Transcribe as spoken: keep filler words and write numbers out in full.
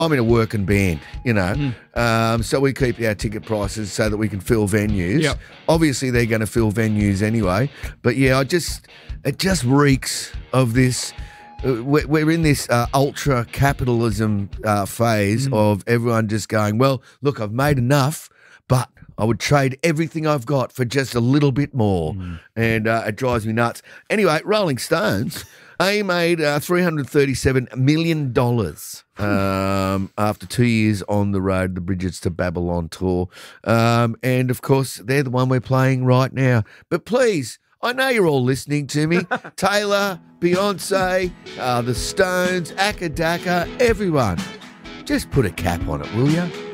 I'm in a working band, you know, Mm. um, so we keep our ticket prices so that we can fill venues. Yep. Obviously, they're going to fill venues anyway. But yeah, I just it just reeks of this. uh, We're we're in this uh, ultra capitalism uh, phase Mm. of everyone just going, well, look, I've made enough, but I would trade everything I've got for just a little bit more. Mm. And uh, it drives me nuts. Anyway, Rolling Stones, they made uh, three hundred thirty-seven million dollars um, after two years on the road, the Bridges to Babylon tour. Um, and, of course, they're the one we're playing right now. But please, I know you're all listening to me. Taylor, Beyonce, uh, the Stones, Akadaka, everyone. Just put a cap on it, will you?